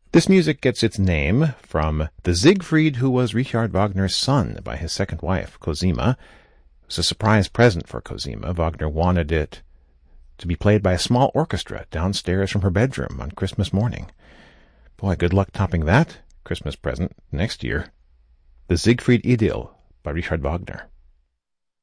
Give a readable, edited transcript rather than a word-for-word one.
This music gets its name from the Siegfried who was Richard Wagner's son by his second wife, Cosima. It was a surprise present for Cosima. Wagner wanted it to be played by a small orchestra downstairs from her bedroom on Christmas morning. Boy, good luck topping that Christmas present next year. The Siegfried Idyll by Richard Wagner.